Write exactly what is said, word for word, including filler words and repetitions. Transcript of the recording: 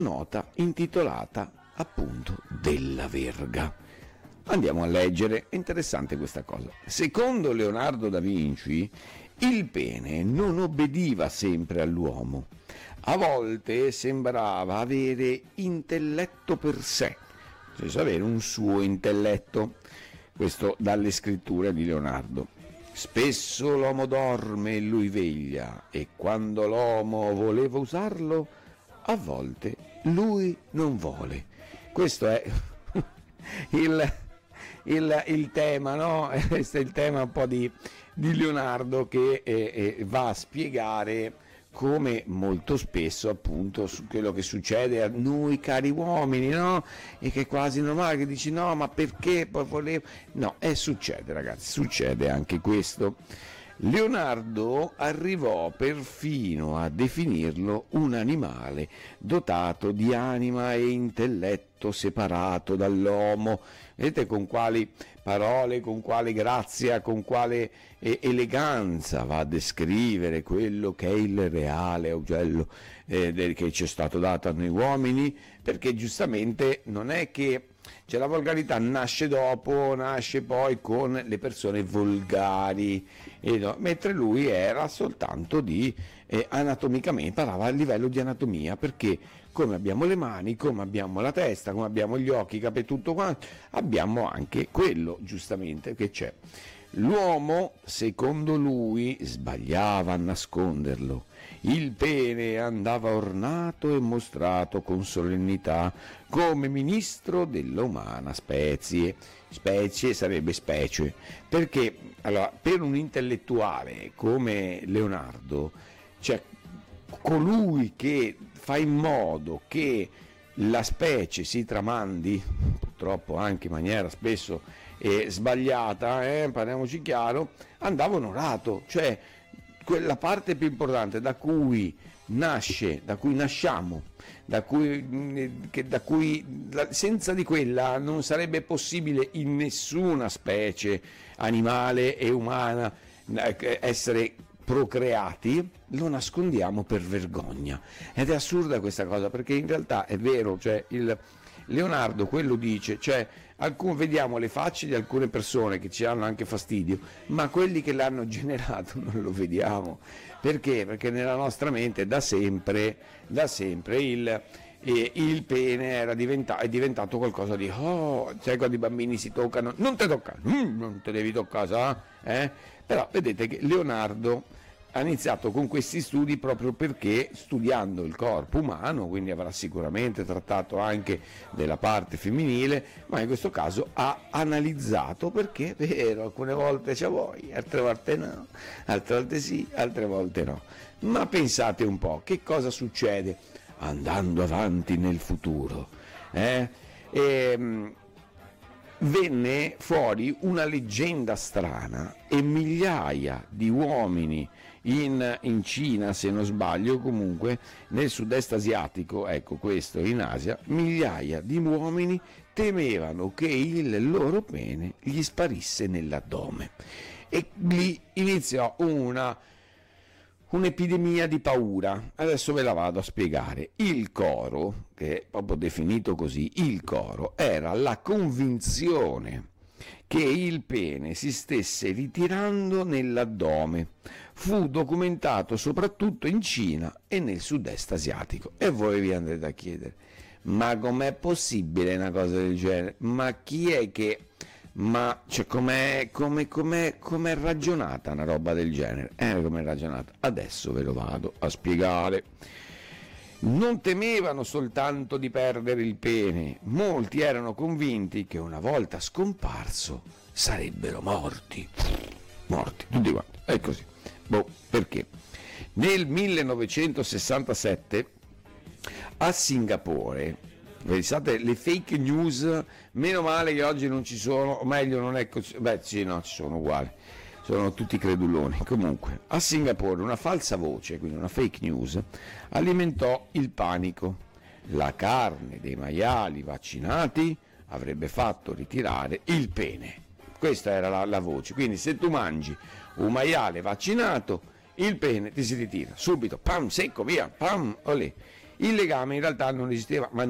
nota intitolata appunto Della Verga. Andiamo a leggere, è interessante questa cosa. Secondo Leonardo da Vinci, il pene non obbediva sempre all'uomo. A volte sembrava avere intelletto per sé, cioè avere un suo intelletto. Questo dalle scritture di Leonardo. Spesso l'uomo dorme e lui veglia, e quando l'uomo voleva usarlo, a volte lui non vuole. Questo è il, il, il tema, no? Questo è il tema un po' di, di Leonardo che eh, eh, va a spiegare come molto spesso appunto su quello che succede a noi cari uomini, no? E che è quasi normale, che dici no, ma perché poi volevo... No, e succede ragazzi, succede anche questo. Leonardo arrivò perfino a definirlo un animale dotato di anima e intelletto separato dall'uomo. Vedete con quali parole, con quale grazia, con quale eh, eleganza va a descrivere quello che è il reale ugello eh, del, che ci è stato dato a noi uomini, perché giustamente non è che cioè, la volgarità nasce dopo, nasce poi con le persone volgari, eh, no, mentre lui era soltanto di eh, anatomicamente, parlava a livello di anatomia, perché come abbiamo le mani, come abbiamo la testa, come abbiamo gli occhi, i capelli, tutto quanto, abbiamo anche quello giustamente che c'è. L'uomo, secondo lui, sbagliava a nasconderlo. Il pene andava ornato e mostrato con solennità come ministro della umana specie. Specie sarebbe specie, perché allora, per un intellettuale come Leonardo, cioè colui che fa in modo che la specie si tramandi, purtroppo anche in maniera spesso eh, sbagliata, eh, parliamoci chiaro, andava onorato, cioè quella parte più importante da cui nasce, da cui nasciamo, da cui, che, da cui senza di quella non sarebbe possibile in nessuna specie animale e umana essere procreati, lo nascondiamo per vergogna. Ed è assurda questa cosa, perché in realtà è vero, cioè il Leonardo quello dice, cioè alcun, vediamo le facce di alcune persone che ci hanno anche fastidio, ma quelli che l'hanno generato non lo vediamo. Perché? Perché nella nostra mente da sempre, da sempre il, eh, il pene era diventato, è diventato qualcosa di, oh, sai quando i bambini si toccano, non te toccare, mm, non te devi toccare, eh? Però vedete che Leonardo ha iniziato con questi studi proprio perché studiando il corpo umano, quindi avrà sicuramente trattato anche della parte femminile, ma in questo caso ha analizzato, perché è vero, alcune volte c'è voi, altre volte no, altre volte sì, altre volte no. Ma pensate un po', che cosa succede andando avanti nel futuro? Eh? E, venne fuori una leggenda strana e migliaia di uomini in, in Cina, se non sbaglio, comunque nel sud-est asiatico, ecco questo, in Asia, migliaia di uomini temevano che il loro pene gli sparisse nell'addome. E lì iniziò una un'epidemia di paura. Adesso ve la vado a spiegare. Il coro, che è proprio definito così, il coro era la convinzione che il pene si stesse ritirando nell'addome. Fu documentato soprattutto in Cina e nel sud-est asiatico. E voi vi andrete a chiedere, ma com'è possibile una cosa del genere? Ma chi è che... Ma cioè, com'è, com'è, com'è, com'è ragionata una roba del genere? Eh, com'è ragionata? Adesso ve lo vado a spiegare. Non temevano soltanto di perdere il pene, molti erano convinti che una volta scomparso sarebbero morti. Morti, tutti quanti. È così. Boh, perché? Nel millenovecentosessantasette a Singapore, pensate, le fake news, meno male che oggi non ci sono, o meglio non è così, beh sì, no, ci sono uguali, sono tutti creduloni. Comunque, a Singapore una falsa voce, quindi una fake news, alimentò il panico. La carne dei maiali vaccinati avrebbe fatto ritirare il pene. Questa era la, la voce, quindi se tu mangi un maiale vaccinato, il pene ti si ritira subito, pam, secco, via, pam, olè. Il legame in realtà non esisteva, ma